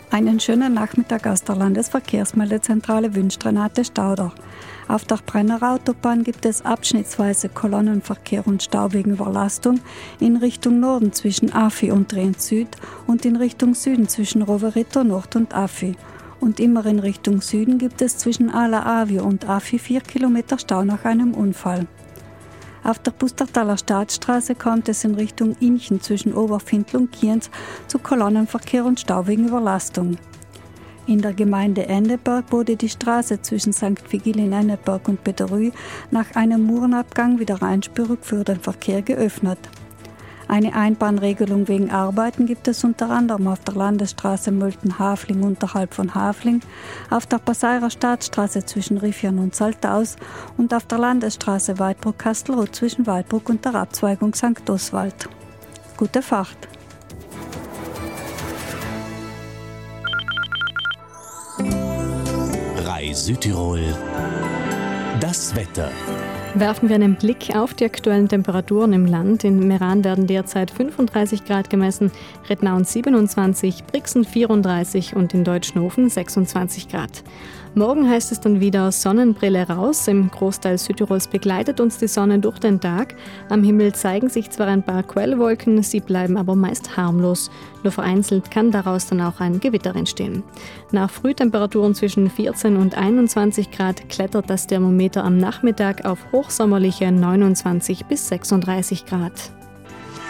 Einen schönen Nachmittag aus der Landesverkehrsmeldezentrale wünscht Renate Stauder. Auf der Brenner Autobahn gibt es abschnittsweise Kolonnenverkehr und Stau wegen Überlastung in Richtung Norden zwischen Affi und Trient Süd und in Richtung Süden zwischen Rovereto Nord und Affi. Und immer in Richtung Süden gibt es zwischen Ala Avio und Affi 4 Kilometer Stau nach einem Unfall. Auf der Pustertaler Staatsstraße kommt es in Richtung Inchen zwischen Oberfindl und Kienz zu Kolonnenverkehr und Stau wegen Überlastung. In der Gemeinde Enneberg wurde die Straße zwischen St. Vigil in Enneberg und Bederü nach einem Murenabgang wieder einspurig für den Verkehr geöffnet. Eine Einbahnregelung wegen Arbeiten gibt es unter anderem auf der Landesstraße Mölten-Hafling unterhalb von Hafling, auf der Passairer Staatsstraße zwischen Riffian und Saltaus und auf der Landesstraße Weidbruck-Kastelruth zwischen Weidbruck und der Abzweigung St. Oswald. Gute Fahrt! Rai Südtirol. Das Wetter. Werfen wir einen Blick auf die aktuellen Temperaturen im Land. In Meran werden derzeit 35 Grad gemessen, Rednaun 27, Brixen 34 und in Deutschnofen 26 Grad. Morgen heißt es dann wieder Sonnenbrille raus. Im Großteil Südtirols begleitet uns die Sonne durch den Tag. Am Himmel zeigen sich zwar ein paar Quellwolken, sie bleiben aber meist harmlos. Nur vereinzelt kann daraus dann auch ein Gewitter entstehen. Nach Frühtemperaturen zwischen 14 und 21 Grad klettert das Thermometer am Nachmittag auf hochsommerliche 29 bis 36 Grad.